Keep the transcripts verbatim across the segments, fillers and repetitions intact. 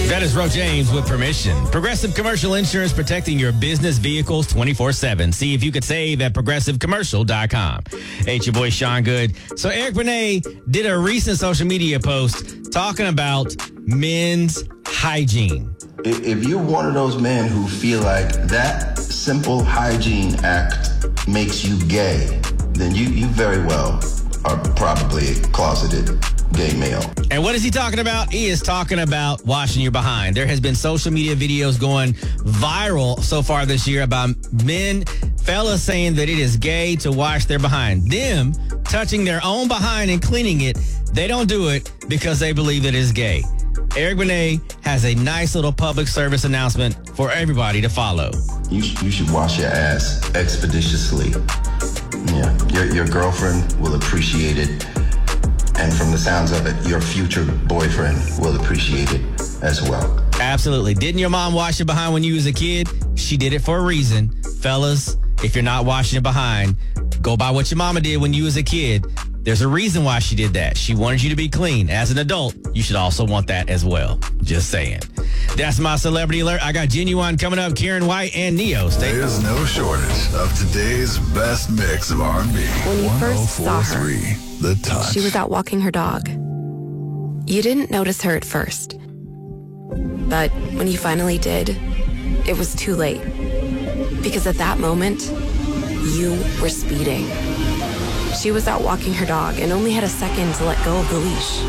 That is Ro James with permission. Progressive Commercial Insurance, protecting your business vehicles twenty-four seven. See if you could save at progressive commercial dot com. Hey, it's your boy Sean Good. So Eric Benet did a recent social media post talking about men's hygiene. If you're one of those men who feel like that simple hygiene act makes you gay, then you, you very well are probably a closeted gay male. And what is he talking about? He is talking about washing your behind. There has been social media videos going viral so far this year about men, fellas saying that it is gay to wash their behind. Them touching their own behind and cleaning it, they don't do it because they believe it is gay. Eric Benet has a nice little public service announcement for everybody to follow. You, sh- you should wash your ass expeditiously. Yeah, your, your girlfriend will appreciate it. And from the sounds of it, your future boyfriend will appreciate it as well. Absolutely. Didn't your mom wash your behind when you was a kid? She did it for a reason. Fellas, if you're not washing your behind, go by what your mama did when you was a kid. There's a reason why she did that. She wanted you to be clean. As an adult, you should also want that as well. Just saying. That's my celebrity alert. I got Genuine coming up, Kieran White and Neo. Stay There's no shortage of today's best mix of R and B. When you first saw her, The Touch. she was out walking her dog. You didn't notice her at first. But when you finally did, it was too late. Because at that moment, you were speeding. She was out walking her dog and only had a second to let go of the leash.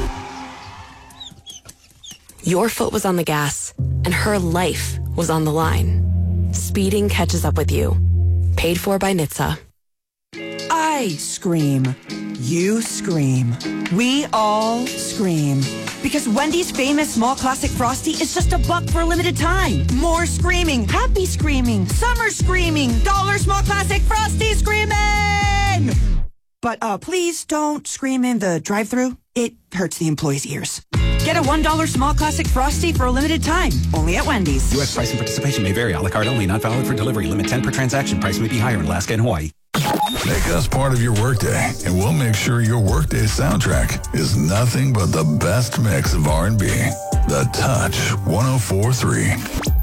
Your foot was on the gas, and her life was on the line. Speeding catches up with you. Paid for by N H T S A. I scream. You scream. We all scream. Because Wendy's famous small classic Frosty is just a buck for a limited time. More screaming. Happy screaming. Summer screaming. Dollar small classic Frosty screaming! But uh, please don't scream in the drive-thru. It hurts the employees' ears. Get a one dollar small classic Frosty for a limited time. Only at Wendy's. U S price and participation may vary. A la carte only. Not valid for delivery. Limit ten per transaction. Price may be higher in Alaska and Hawaii. Make us part of your workday, and we'll make sure your workday soundtrack is nothing but the best mix of R and B. The Touch one oh four point three.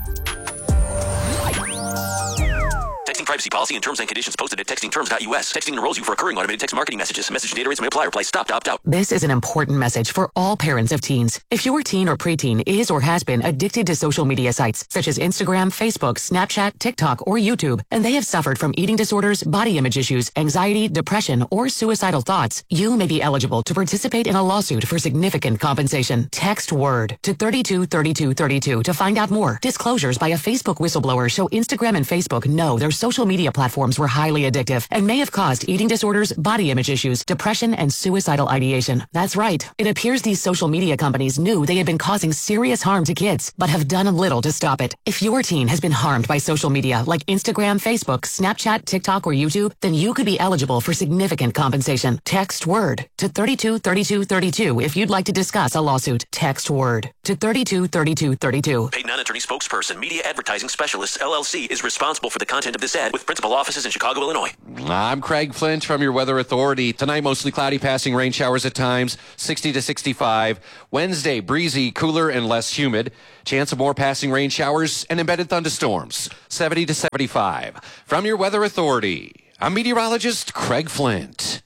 Texting privacy policy and terms and conditions posted at texting terms dot U S. Texting enrolls you for recurring automated text marketing messages. Message data rates may apply. Reply stop to opt out. This is an important message for all parents of teens. If your teen or preteen is or has been addicted to social media sites such as Instagram, Facebook, Snapchat, TikTok, or YouTube, and they have suffered from eating disorders, body image issues, anxiety, depression, or suicidal thoughts, you may be eligible to participate in a lawsuit for significant compensation. Text WORD to thirty-two thirty-two thirty-two to find out more. Disclosures by a Facebook whistleblower show Instagram and Facebook know their social media platforms were highly addictive and may have caused eating disorders, body image issues, depression, and suicidal ideation. That's right. It appears these social media companies knew they had been causing serious harm to kids, but have done little to stop it. If your teen has been harmed by social media like Instagram, Facebook, Snapchat, TikTok, or YouTube, then you could be eligible for significant compensation. Text WORD to thirty-two thirty-two thirty-two if you'd like to discuss a lawsuit. Text WORD to thirty-two thirty-two thirty-two. Paid non-attorney spokesperson, Media Advertising Specialists, L L C, is responsible for the content of this ad with principal offices in Chicago, Illinois. I'm Craig Flint from your Weather Authority. Tonight, mostly cloudy, passing rain showers at times, sixty to sixty-five. Wednesday, breezy, cooler, and less humid. Chance of more passing rain showers and embedded thunderstorms, seventy to seventy-five. From your Weather Authority, I'm meteorologist Craig Flint.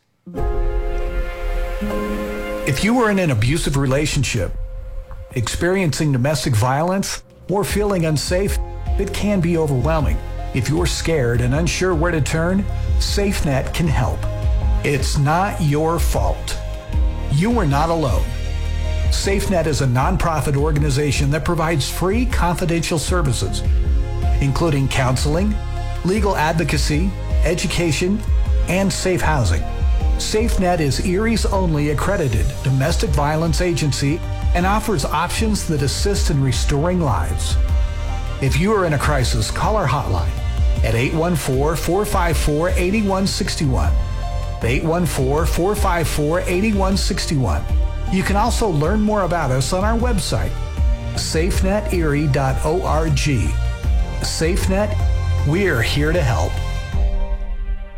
If you are in an abusive relationship, experiencing domestic violence, or feeling unsafe, it can be overwhelming. If you're scared and unsure where to turn, SafeNet can help. It's not your fault. You are not alone. SafeNet is a nonprofit organization that provides free confidential services, including counseling, legal advocacy, education, and safe housing. SafeNet is Erie's only accredited domestic violence agency and offers options that assist in restoring lives. If you are in a crisis, call our hotline at eight one four, four five four, eight one six one. eight one four, four five four, eight one six one. You can also learn more about us on our website, safe net erie dot org. SafeNet, we're here to help.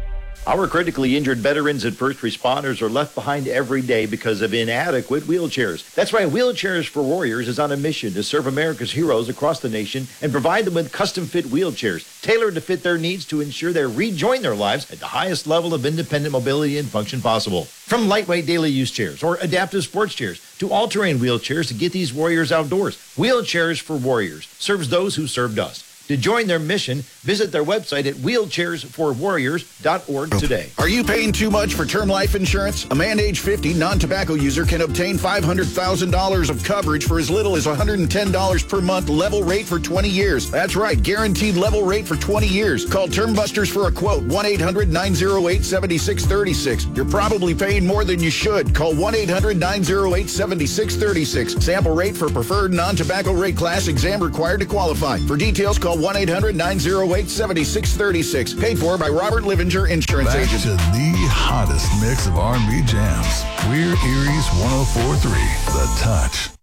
Our critically injured veterans and first responders are left behind every day because of inadequate wheelchairs. That's why Wheelchairs for Warriors is on a mission to serve America's heroes across the nation and provide them with custom-fit wheelchairs tailored to fit their needs to ensure they rejoin their lives at the highest level of independent mobility and function possible. From lightweight daily use chairs or adaptive sports chairs to all-terrain wheelchairs to get these warriors outdoors, Wheelchairs for Warriors serves those who served us. To join their mission, visit their website at wheelchairs for warriors dot org today. Are you paying too much for term life insurance? A man age fifty, non-tobacco user can obtain five hundred thousand dollars of coverage for as little as one hundred ten dollars per month, level rate for twenty years. That's right, guaranteed level rate for twenty years. Call Term Busters for a quote, one eight hundred nine oh eight seven six three six. You're probably paying more than you should. Call one eight hundred nine oh eight seven six three six. Sample rate for preferred non-tobacco rate class, exam required to qualify. For details, call one eight hundred nine oh eight seven six three six. Paid for by Robert Livinger Insurance Back Agent. to the hottest mix of R and B jams. We're Erie's one oh four point three, The Touch.